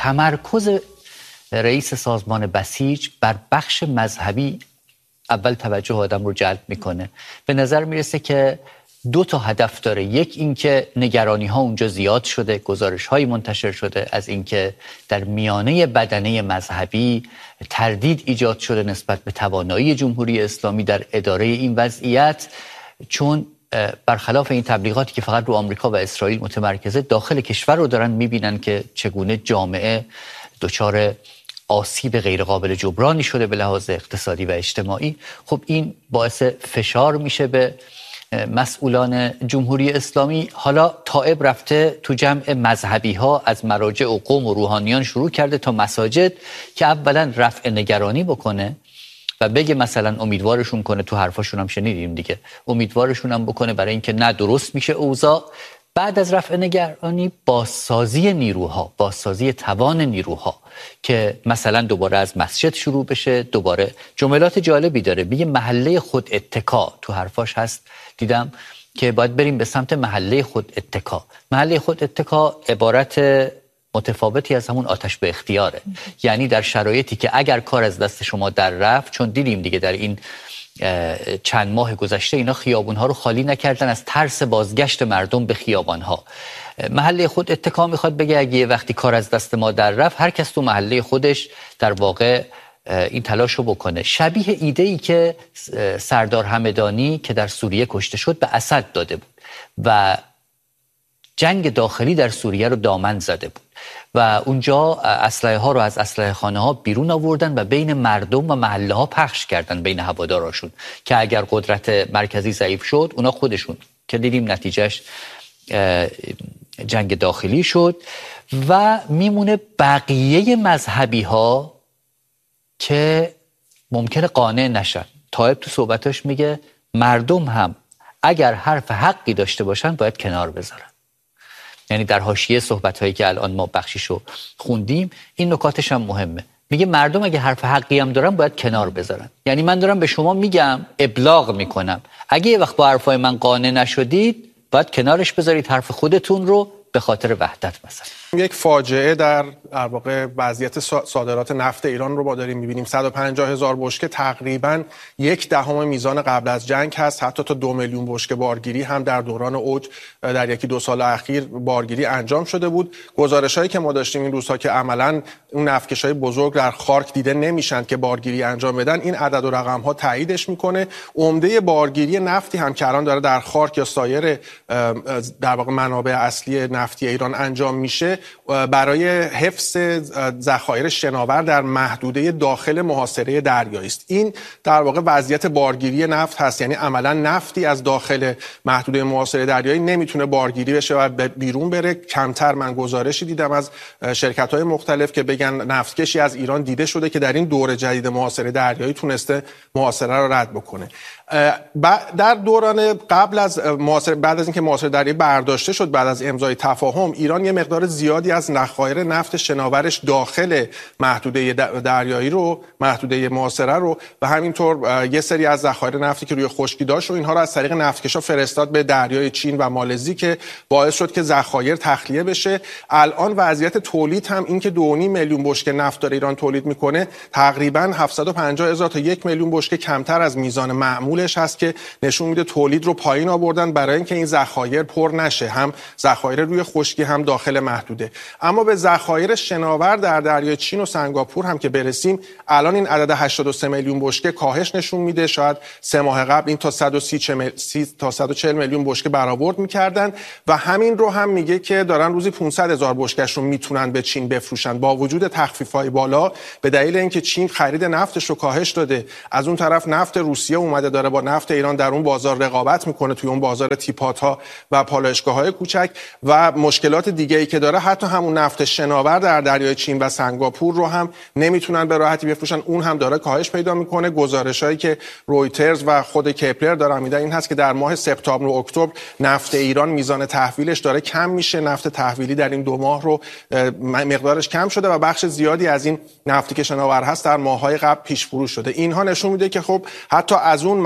تمرکز رئیس سازمان بسیج بر بخش مذهبی اول توجه آدم رو جلب میکنه. به نظر میرسه که 2 تا هدف داره. یک اینکه نگرانی ها اونجا زیاد شده، گزارش هایی منتشر شده از اینکه در میانه بدنه مذهبی تردید ایجاد شده نسبت به توانایی جمهوری اسلامی در اداره این وضعیت، چون برخلاف این تبلیغاتی که فقط رو آمریکا و اسرائیل متمرکزه، داخل کشور رو دارن میبینن که چگونه جامعه دچار آسیب غیرقابل جبرانی شده به لحاظ اقتصادی و اجتماعی. خب این باعث فشار میشه به مسئولان جمهوری اسلامی. حالا تائب رفته تو جمع مذهبی ها از مراجع و قوم و روحانیان شروع کرده تا مساجد که اولا رفع نگرانی بکنه و بگه مثلا امیدوارشون کنه، تو حرفاشون هم شنیدیم دیگه، امیدوارشون هم بکنه برای اینکه نه درست میشه اوضاع. بعد از رفع نگرانی بازسازی نیروها، بازسازی توان نیروها که مثلا دوباره از مسجد شروع بشه. دوباره جملات جالبی داره، میگه محله خود اتکا، تو حرفاش هست دیدم که باید بریم به سمت محله خود اتکا. محله خود اتکا عبارت متفاوتی از همون آتش به اختیاره، یعنی در شرایطی که اگر کار از دست شما در رفت، چون دیدیم دیگه در این چند ماه گذشته اینا خیابونها رو خالی نکردن از ترس بازگشت مردم به خیابانها. محله خود اتکا میخواد بگه اگه یه وقتی کار از دست ما در رفت، هر کس تو محله خودش در واقع این تلاشو بکنه. شبیه ایده‌ای که سردار همدانی که در سوریه کشته شد به اسد داده بود و جنگ داخلی در سوریه رو دامن زده بود و اونجا اسلحه ها رو از اسلحه خانه ها بیرون آوردن و بین مردم و محله ها پخش کردن، بین هواداراشون، که اگر قدرت مرکزی ضعیف شد اونا خودشون، که دیدیم نتیجهش جنگ داخلی شد. و میمونه بقیه مذهبی ها که ممکنه قانع نشن. طائب تو صحبتاش میگه مردم هم اگر حرف حقی داشته باشن باید کنار بذارن. یعنی در حاشیه صحبت‌هایی که الان ما بخشیشو خوندیم این نکاتش هم مهمه. میگه مردم اگه حرف حقی هم دارن باید کنار بذارن. یعنی من دارم به شما میگم، ابلاغ میکنم، اگه یه وقت با حرفای من قانع نشدید باید کنارش بذارید حرف خودتون رو به خاطر وحدت. مثلا یک فاجعه در واقع وضعیت صادرات نفت ایران رو ما داریم می‌بینیم. 150,000 بشکه، تقریباً 1/10 میزان قبل از جنگ هست. حتی تا 2 میلیون بشکه بارگیری هم در دوران اوج در 1-2 سال اخیر بارگیری انجام شده بود. گزارش‌هایی که ما داشتیم این روزها که عملاً اون نفتکش‌های بزرگ در خارک دیده نمیشن که بارگیری انجام بدن، این عدد و رقم‌ها تاییدش میکنه. عمده بارگیری نفتی هم که الان داره در خارک یا سایر در واقع منابع اصلی نفتی ایران انجام میشه، برای حفظ ذخایر شناور در محدوده داخل محاصره دریایی است. این در واقع وضعیت بارگیری نفت هست، یعنی عملا نفتی از داخل محدوده محاصره دریایی نمیتونه بارگیری بشه و بیرون بره. کمتر من گزارشی دیدم از شرکت‌های مختلف که بگن نفتکشی از ایران دیده شده که در این دور جدید محاصره دریایی تونسته محاصره رو رد بکنه. در دوران قبل از بعد از اینکه محاصره دریایی برداشته شد، بعد از امضای تفاهم، ایران یه مقدار زیادی از ذخایر نفت شناورش داخل محدوده دریایی رو، محدوده محاصره رو، و همینطور یه سری از ذخایر نفتی که روی خشکی داشت و اینها رو از طریق نفتکشا فرستاد به دریای چین و مالزی که باعث شد که ذخایر تخلیه بشه. الان وضعیت تولید هم این که 2.5 میلیون بشکه نفت داره ایران تولید میکنه، تقریبا 750,000 تا 1 میلیون بشکه کمتر از میزان معمولش هست که نشون میده تولید رو پایین آوردن برای اینکه این ذخایر پر نشه، هم ذخایر روی خشکی هم داخل محدوده. اما به ذخایر شناور در دریای چین و سنگاپور هم که برسیم، الان این عدد 83 میلیون بشکه کاهش نشون میده. شاید 3 ماه قبل این تا 130 تا 140 میلیون بشکه برآورد میکردن و همین رو هم میگه که دارن روزی 500,000 بشکه‌اش رو میتونن به چین بفروشن با وجود تخفیف‌های بالا، به دلیل اینکه چین خرید نفتش رو کاهش داده. از اون طرف نفت روسیه اومده داره با نفت ایران در اون بازار رقابت میکنه، توی اون بازار تیپات‌ها و پالایشگاه‌های کوچک، و مشکلات دیگه‌ای که داره، حتی همون نفت شناور در دریای چین و سنگاپور رو هم نمیتونن به راحتی بفروشن، اون هم داره کاهش پیدا میکنه. گزارشایی که رویترز و خود کپلر دارن میدن این هست که در ماه سپتامبر و اکتبر نفت ایران میزان تحویلش داره کم میشه. نفت تحویلی در این 2 ماه رو مقدارش کم شده و بخش زیادی از این نفتی که شناور هست در ماه‌های قبل پیش فروش شده. اینها نشون میده که خب حتی از اون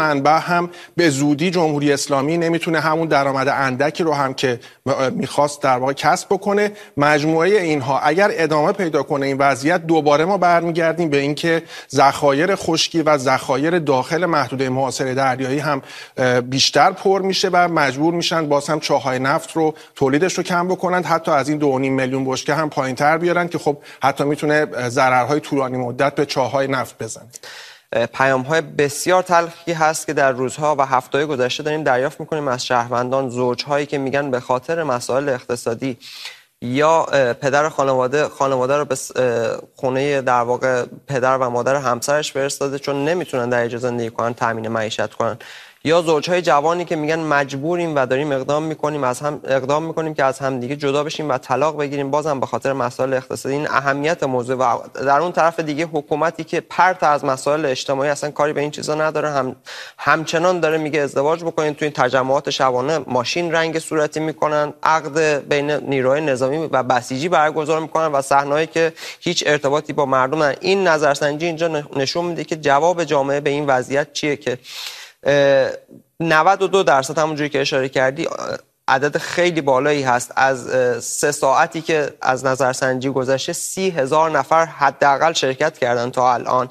منبع هم به زودی جمهوری اسلامی نمیتونه همون درآمد اندکی رو هم که میخواست در واقع کسب بکنه. مجموعه اینها اگر ادامه پیدا کنه این وضعیت، دوباره ما برمیگردیم به اینکه ذخایر خشکی و ذخایر داخل محدوده محاصره دریایی هم بیشتر پر میشه و مجبور میشن باز هم چاهای نفت رو تولیدش رو کم بکنن، حتی از این 2.5 میلیون بشکه هم پایینتر بیارن که خب حتی میتونه ضررهای طولانی مدت به چاهای نفت بزنه. پیام‌های بسیار تلخی هست که در روزها و هفته‌های گذشته داریم دریافت می‌کنیم از شهروندان، زوج‌هایی که میگن به خاطر مسائل اقتصادی یا پدر خانواده رو به خونه در واقع پدر و مادر همسرش فرستاده چون نمیتونن در اینجا زندگی کنن، تامین معیشت کنن، یا زوجهای جوانی که میگن مجبوریم و داریم اقدام میکنیم که از هم دیگه جدا بشیم و طلاق بگیریم، بازم به خاطر مسائل اقتصادی. این اهمیت موضوع. و در اون طرف دیگه حکومتی که پرت از مسائل اجتماعی اصلا کاری به این چیزا نداره، همچنان داره میگه ازدواج بکنین. تو این تجمعات شبانه ماشین رنگ صورتی میکنن، عقد بین نیروهای نظامی و بسیجی برگزار میکنن و صحنه‌ای که هیچ ارتباطی با مردم نداره. این نظرسنجی اینجا نشون میده که جواب جامعه به این وضعیت چیه که 92% همونجوری که اشاره کردی عدد خیلی بالایی هست. از 3 ساعتی که از نظرسنجی گذشته 30,000 نفر حداقل شرکت کردن تا الان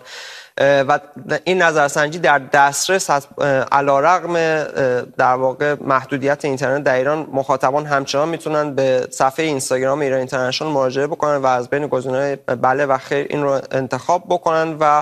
و این نظرسنجی در دسترس هست. علیرغم در واقع محدودیت اینترنت در ایران، مخاطبان همچنان میتونن به صفحه اینستاگرام ایران اینترنشنال مراجعه بکنن و از بین گزینه‌های بله و خیر این رو انتخاب بکنن و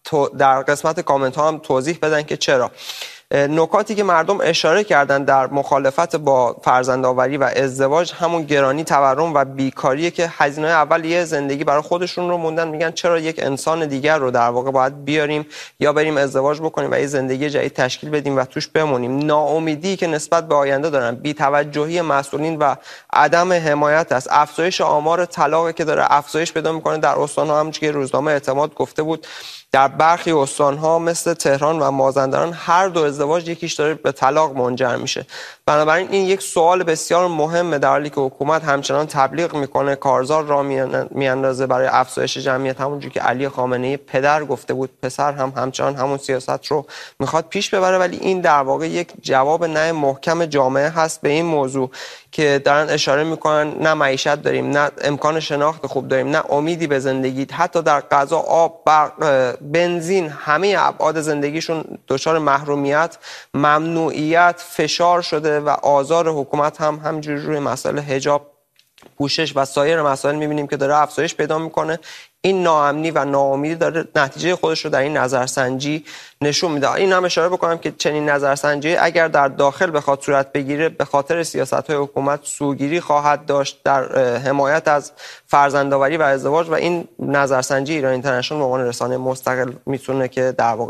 در قسمت کامنت ها هم توضیح بدن که چرا. نکاتی که مردم اشاره کردن در مخالفت با فرزندآوری و ازدواج همون گرانی، تورم و بیکاریه که هزینه اول یه زندگی برای خودشون رو موندن، میگن چرا یک انسان دیگر رو در واقع باید بیاریم یا بریم ازدواج بکنیم و یه زندگی جدید تشکیل بدیم و توش بمونیم. ناامیدی که نسبت به آینده دارن، بی‌توجهی مسئولین و عدم حمایت است. افزایش آمار طلاق که داره افزایش پیدا میکنه در استان‌ها، همونجوری که روزنامه اعتماد گفته بود در برخی استان‌ها مثل تهران و مازندران هر دو ازدواج یکیش داره به طلاق منجر میشه. بنابراین این یک سوال بسیار مهمه، در حالی که حکومت همچنان تبلیغ میکنه، کارزار را میاندازه برای افزایش جمعیت، همونجوری که علی خامنه‌ای پدر گفته بود، پسر هم همچنان همون سیاست رو میخواد پیش ببره. ولی این در واقع یک جواب نه محکم جامعه هست به این موضوع که دارن اشاره میکنن نه معیشت داریم، نه امکان شناخت خوب داریم، نه امیدی به زندگی. حتی در غذا، آب، برق، بنزین، همه ابعاد زندگیشون دچار محرومیت، ممنوعیت، فشار شده و آزار حکومت هم همینجوری روی مسائل حجاب، پوشش و سایر مسائل میبینیم که داره افزایش پیدا میکنه. این ناامنی و ناامیدی داره نتیجه خودش رو در این نظرسنجی نشون میده. این هم اشاره بکنم که چنین نظرسنجی اگر در داخل بخواد صورت بگیره، به خاطر سیاست‌های حکومت سوگیری خواهد داشت در حمایت از فرزندآوری و ازدواج و این نظرسنجی ایران اینترنشنال به عنوان رسانه مستقل میتونه که در واقع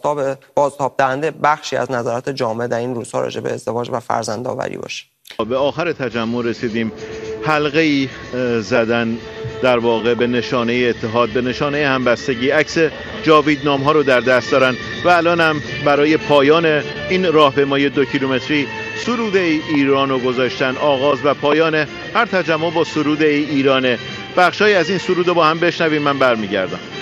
بازتاب دهنده بخشی از نظرات جامعه در این روزها راجع به ازدواج و فرزندآوری باشه. به آخر تجمع رسیدیم. حلقه‌ای زدن در واقع به نشانه اتحاد، به نشانه همبستگی. عکس جاویدنام ها رو در دست دارن و الان هم برای پایان این راهپیمایی 2 کیلومتری سرود ایران رو گذاشتن. آغاز و پایان هر تجمع با سرود ایرانه. بخشای از این سرود رو با هم بشنویم، من برمیگردم.